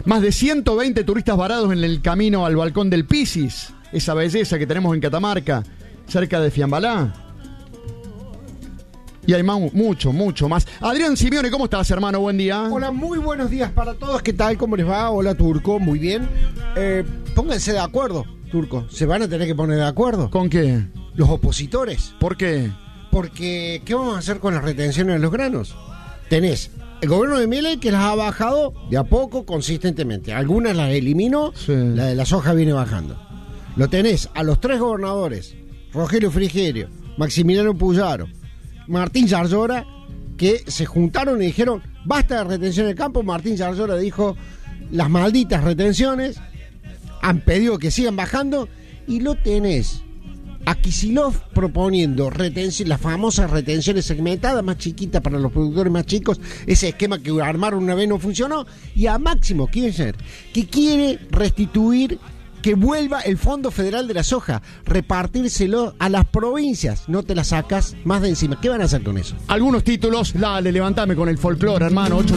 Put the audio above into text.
Más de 120 turistas varados en el camino al balcón del Pisis, esa belleza que tenemos en Catamarca, cerca de Fiambalá. Y hay mucho más. Adrián Simeone, ¿cómo estás, hermano? Buen día. Hola, muy buenos días para todos. ¿Qué tal? ¿Cómo les va? Hola, Turco. Muy bien. Pónganse de acuerdo, Turco. Se van a tener que poner de acuerdo. ¿Con qué? Los opositores. ¿Por qué? Porque, ¿qué vamos a hacer con las retenciones de los granos? Tenés el gobierno de Milei que las ha bajado de a poco, consistentemente. Algunas las eliminó, sí. La de la soja viene bajando. Lo tenés a los 3 gobernadores, Rogelio Frigerio, Maximiliano Puyaro, Martín Yarlora, que se juntaron y dijeron, basta de retención del campo. Martín Yarlora dijo, las malditas retenciones, han pedido que sigan bajando, y lo tenés a Kicillof proponiendo las famosas retenciones segmentadas, más chiquitas para los productores más chicos, ese esquema que armaron una vez no funcionó, y a Máximo Kirchner, que quiere restituir, que vuelva el Fondo Federal de la Soja, repartírselo a las provincias, no te la sacas más de encima. ¿Qué van a hacer con eso? Algunos títulos, dale, levantame con el folclore, hermano.